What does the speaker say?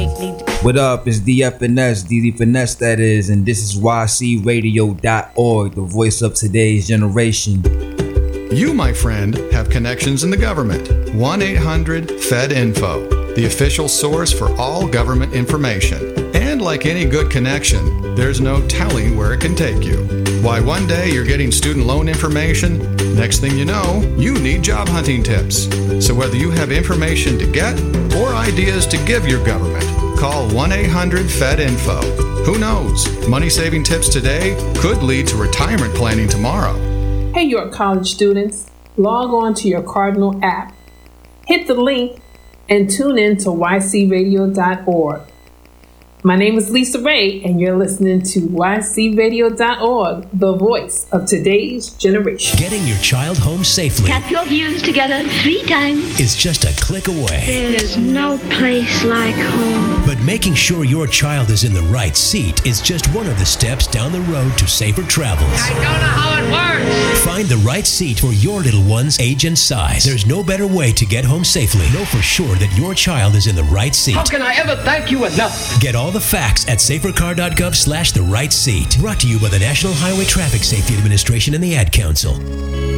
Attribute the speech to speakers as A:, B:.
A: What up? It's DFNS, DD Finesse that is, and this is YCRadio.org, the voice of today's generation.
B: You, my friend, have connections in the government. 1-800-FED-INFO, the official source for all government information. And like any good connection, there's no telling where it can take you. Why, one day you're getting student loan information, next thing you know, you need job hunting tips. So whether you have information to get or ideas to give your government, call 1-800-FED-INFO. Who knows? Money-saving tips today could lead to retirement planning tomorrow.
C: Hey, York College students, log on to your Cardinal app. Hit the link and tune in to ycradio.org. My name is Lisa Ray, and you're listening to ycradio.org, the voice of today's generation.
D: Getting your child home safely.
E: Tap your heels together 3 times.
D: Is just a click away.
E: There's no place like home.
D: But making sure your child is in the right seat is just one of the steps down the road to safer travels.
F: I don't know how it works.
D: Find the right seat for your little one's age and size. There's no better way to get home safely. Know for sure that your child is in the right seat.
F: How can I ever thank you enough?
D: Get all the facts at safercar.gov/the right seat. Brought to you by the National Highway Traffic Safety Administration and the Ad Council.